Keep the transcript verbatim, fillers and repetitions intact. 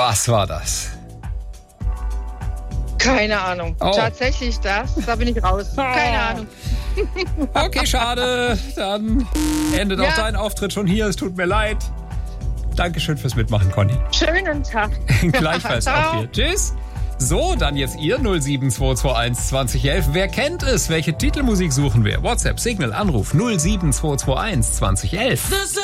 Was war das? Keine Ahnung. Oh. Tatsächlich das, da bin ich raus. Keine Ahnung. Okay, schade. Dann endet Ja. auch dein Auftritt schon hier. Es tut mir leid. Dankeschön fürs Mitmachen, Conny. Schönen Tag. Gleichfalls auch Ciao. hier. Tschüss. So, dann jetzt ihr null sieben zwei zwei eins zwanzig elf. Wer kennt es? Welche Titelmusik suchen wir? WhatsApp, Signal, Anruf null sieben zwei zwei eins zwanzig elf.